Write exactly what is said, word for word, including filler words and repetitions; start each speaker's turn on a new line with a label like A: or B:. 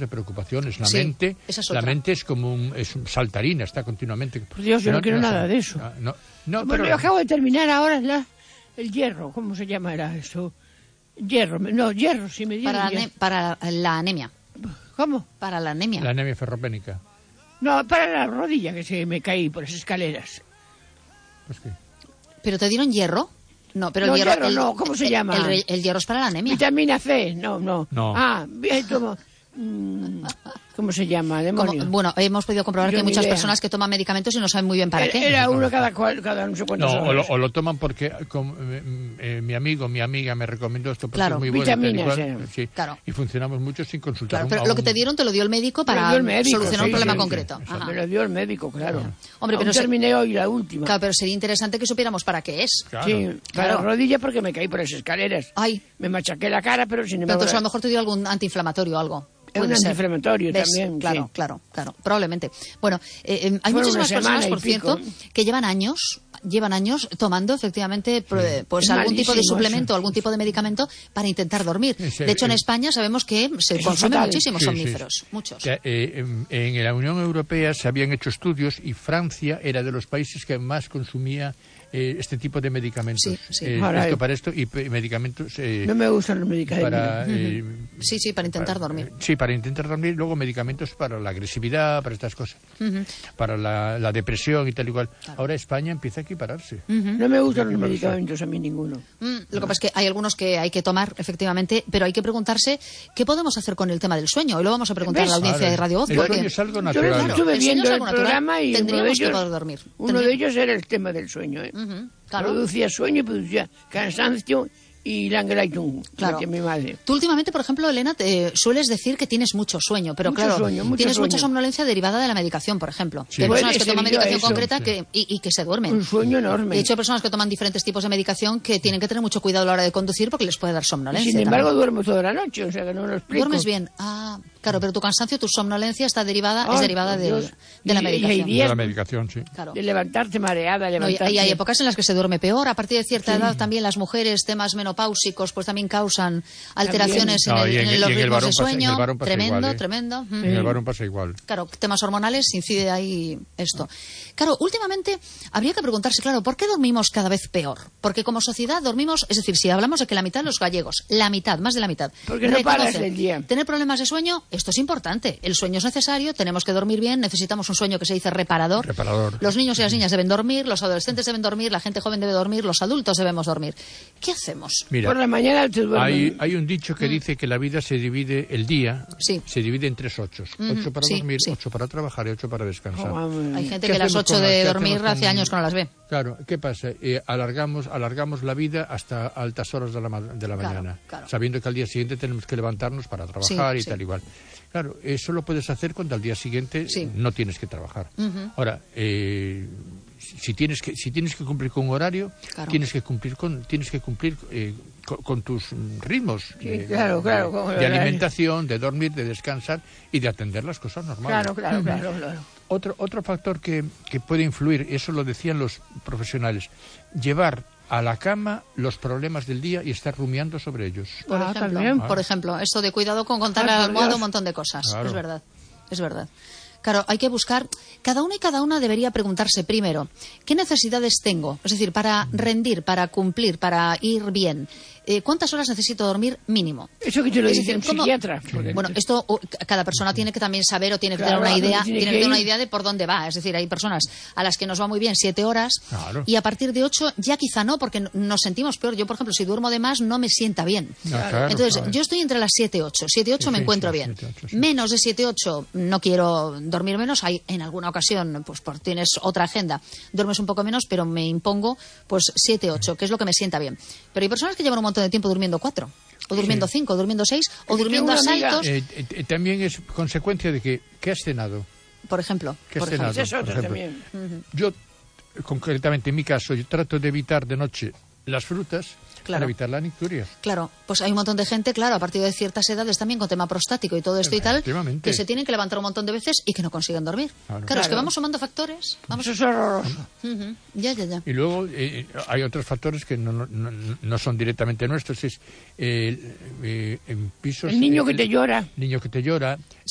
A: de preocupaciones. La
B: sí,
A: mente
B: esa es
A: la
B: otra.
A: mente es como un, es un saltarina, está continuamente...
C: Por Dios, yo no, no quiero no, nada de eso.
A: No, no, no,
C: bueno,
A: pero...
C: yo acabo de terminar ahora la, el hierro, ¿cómo se llamará eso? Hierro, no, hierro, si me dieron
B: para,
C: hierro.
B: ne- para la anemia.
C: ¿Cómo?
B: Para la anemia.
A: La anemia ferropénica.
C: No, para la rodilla, que se me caí por las escaleras.
A: Pues qué.
B: ¿Pero te dieron hierro? No, pero
C: no,
B: el hierro...
C: hierro
B: el,
C: no, ¿cómo se
B: el,
C: llama?
B: El, el, el hierro es para la anemia.
C: Vitamina C, no, no.
A: No.
C: Ah, bien, como... ¿Cómo se llama? Demonio.
B: Como, bueno, hemos podido comprobar
C: Yo
B: que hay muchas
C: idea.
B: personas que toman medicamentos y no saben muy bien para
C: era,
B: qué.
C: Era uno cada, cual, cada no sé cuántos
A: No, o lo,
C: horas.
A: o lo toman porque como, eh, eh, mi amigo, mi amiga me recomendó esto porque
B: Claro.
A: es muy bueno.
C: Vitaminas,
A: tal y cual,
C: eh.
A: sí.
B: Claro.
A: Y funcionamos mucho sin consultar.
B: Claro,
A: un-
B: pero
A: a
B: lo que
A: un-
B: te dieron te lo dio el médico
C: Me lo
B: para
C: dio el médico,
B: solucionar
C: sí,
B: un problema
C: sí,
B: concreto.
A: sí,
B: Ajá.
C: Me lo dio el médico, claro.
B: Hombre, pero
C: Aún
B: se-
C: terminé hoy la última.
B: Claro, pero sería interesante que supiéramos para qué es.
A: Claro.
C: Sí, para
B: Claro.
C: la rodilla porque me caí por las escaleras.
B: Ay.
C: Me machaqué la cara, pero sin
B: Pero
C: embargo...
B: entonces a lo mejor te dio algún antiinflamatorio o algo.
C: Es
B: Puede
C: un
B: ser.
C: antiinflamatorio
B: ¿Ves?
C: también,
B: Claro,
C: sí.
B: claro, claro, probablemente. Bueno, eh, eh, hay
C: Fueron
B: muchísimas
C: una semana
B: personas,
C: y
B: por
C: pico.
B: cierto, que llevan años, llevan años tomando efectivamente pr- pues
C: Es
B: algún tipo de
C: malísimo
B: suplemento,
C: eso.
B: algún tipo de medicamento para intentar dormir.
A: Ese-
B: De hecho, en
A: eh,
B: España sabemos que se
C: Eso es
B: consumen
C: fatal.
B: muchísimos
A: Sí, sí.
B: somníferos, muchos.
A: Que, eh, en, en la Unión Europea se habían hecho estudios y Francia era de los países que más consumía eh, este tipo de medicamentos.
B: Sí, sí.
A: Eh,
C: Caray.
A: esto para esto y pe- medicamentos eh,
C: No me gustan los medicamentos.
A: para eh,
B: Sí, sí, para intentar dormir.
A: eh, sí, para intentar dormir, luego medicamentos para la agresividad, para estas cosas, para la, la depresión y tal y cual. Ahora España empieza a equipararse.
C: No me gustan los medicamentos a mí ninguno.
B: Mm, lo que pasa es que hay algunos que hay que tomar, efectivamente, pero hay que preguntarse qué podemos hacer con el tema del sueño. Hoy lo vamos a preguntar a la
C: ¿Ves?
B: audiencia
A: Claro.
B: de Radio Voz.
A: El
B: porque
A: sueño es algo
C: Yo
A: natural.
C: estuve
B: el sueño
C: viendo
B: es
C: el
B: algo natural.
C: programa y uno de
B: Tendríamos que
C: ellos,
B: poder dormir.
C: uno
B: Tendríamos-
C: de ellos era el tema del sueño. ¿eh?
B: Ujú, claro.
C: Producía sueño y producía cansancio y Langeleitung,
B: Claro.
C: que mi madre.
B: Tú últimamente, por ejemplo, Elena, te sueles decir que tienes mucho sueño, pero
C: Mucho
B: claro,
C: sueño, mucho
B: tienes
C: sueño.
B: mucha somnolencia derivada de la medicación, por ejemplo.
A: Sí.
B: Que hay personas
C: Puede
B: que toman
C: ser yo
B: medicación
C: eso.
B: concreta que, y, y que se duermen.
C: Un sueño enorme.
B: De hecho, hay personas que toman diferentes tipos de medicación que tienen que tener mucho cuidado a la hora de conducir porque les puede dar
C: y
B: somnolencia.
C: sin embargo
B: también.
C: duermo toda la noche, o sea que no lo explico.
B: Duermes bien. Ah, claro, pero tu cansancio, tu somnolencia está derivada, es
C: Ay,
B: derivada
C: por
B: del-
C: Dios.
B: de la
C: Y- y hay
B: medicación.
C: días-
A: De la medicación, sí.
B: Claro.
C: De levantarte mareada,
B: No, y,
C: levantarte...
B: y hay épocas en las que se duerme peor. A partir de cierta edad también las mujeres, temas menopáusicos, pues también causan alteraciones en,
A: No,
B: el,
A: y en
B: en
A: el-
B: los
A: y en el
B: ritmos
A: varón
B: de
A: pasa- en el
B: sueño.
A: varón pasa
B: Tremendo,
A: igual, ¿eh?
B: tremendo. Ujú.
A: En el varón pasa igual.
B: Claro, temas hormonales, incide ahí esto. Claro, últimamente habría que preguntarse, claro, ¿por qué dormimos cada vez peor? Porque como sociedad dormimos, es decir, si hablamos de que la mitad de los gallegos, la mitad, más de la mitad,
C: Porque no paras
B: reconocen
C: el día.
B: tener problemas de sueño, esto es importante. El sueño es necesario, tenemos que dormir bien, necesitamos un sueño que se dice reparador.
A: Reparador.
B: Los niños y las niñas deben dormir, los adolescentes deben dormir, la gente joven debe dormir, los adultos debemos dormir. ¿Qué hacemos?
A: Mira,
C: Por la mañana te duermes.
A: hay, hay un dicho que dice que la vida se divide, el día
B: Sí.
A: se divide en tres ochos. Ocho para
B: sí,
A: dormir,
B: sí.
A: ocho para trabajar y ocho para descansar.
C: Oh, hombre.
B: Hay gente
A: ¿Qué
B: que las
A: hacemos
B: ocho
A: con las-
B: de
A: qué
B: dormir
A: hacemos
B: hace
A: con-
B: años que no las ve.
A: Claro, ¿qué pasa? Eh, alargamos, alargamos la vida hasta altas horas de la, ma- de la
B: Claro,
A: mañana,
B: claro.
A: sabiendo que al día siguiente tenemos que levantarnos para trabajar
B: Sí,
A: y
B: sí.
A: tal igual. Claro, eso lo puedes hacer cuando al día siguiente
B: Sí.
A: no tienes que trabajar. Ahora, eh, si si tienes que si tienes que cumplir con un horario,
B: Claro.
A: tienes que cumplir con tienes que cumplir eh, con, con tus mm, ritmos
C: Sí,
A: de,
C: claro, claro, con el
A: de
C: horario.
A: alimentación, de dormir, de descansar y de atender las cosas normales.
C: Claro, claro, claro, claro.
A: Otro, otro factor que, que puede influir, eso lo decían los profesionales, llevar a la cama los problemas del día y estar rumiando sobre ellos.
B: Por
C: Ah,
B: ejemplo,
C: también.
B: por ejemplo, esto de cuidado con contar
C: Ay,
B: a la
C: por
B: almohada
C: Dios.
B: un montón de cosas.
A: Claro.
B: Es verdad, es verdad. Claro, hay que buscar, cada uno y cada una debería preguntarse primero, ¿qué necesidades tengo? Es decir, para rendir, para cumplir, para ir bien. Eh, ¿Cuántas horas necesito dormir mínimo?
C: Eso que te lo
B: Es
C: dice
B: decir,
C: un
B: ¿cómo-
C: psiquiatra. porque-
B: Bueno, esto uh, cada persona tiene que también saber o tiene que
C: Claro,
B: tener una idea,
C: tiene
B: tiene
C: que
B: que tener una
C: ir.
B: idea de por dónde va. Es decir, hay personas a las que nos va muy bien siete horas
A: Claro.
B: y a partir de ocho ya quizá no, porque n- nos sentimos peor. Yo, por ejemplo, si duermo de más no me sienta bien.
A: Ah, claro,
B: Entonces,
A: claro.
B: yo estoy entre las siete y ocho. siete y ocho
A: Sí,
B: me
A: sí,
B: encuentro
A: sí,
B: bien.
A: siete, ocho, sí.
B: Menos de siete y ocho no quiero dormir menos. Hay en alguna ocasión, pues por, tienes otra agenda, duermes un poco menos, pero me impongo pues siete ocho, que es lo que me sienta bien. Pero hay personas que llevan un montón de tiempo durmiendo cuatro, o durmiendo cinco, o durmiendo seis, o
C: Yo
B: durmiendo a
C: tengo una amiga-
B: saltos,
A: Eh, eh, eh, también es consecuencia de que, ¿qué has cenado?
B: por ejemplo.
A: ¿Qué has
B: por ejemplo.
A: cenado?
C: Esa es otra
A: por ejemplo?
C: también.
A: Yo, eh, concretamente en mi caso, yo trato de evitar de noche las frutas
B: Claro.
A: para evitar la nicturia.
B: Claro, pues hay un montón de gente, claro, a partir de ciertas edades también con tema prostático y todo esto y tal,
A: Efectivamente.
B: que se tienen que levantar un montón de veces y que no consiguen dormir.
A: Claro.
B: Claro, es que
C: Claro.
B: vamos sumando factores. Vamos...
C: Eso es horroroso.
B: Ujú, Ya, ya, ya.
A: Y luego eh, hay otros factores que no, no, no- no son directamente nuestros, es eh, eh, en pisos...
C: El niño
A: eh,
C: que te llora.
A: niño que te llora,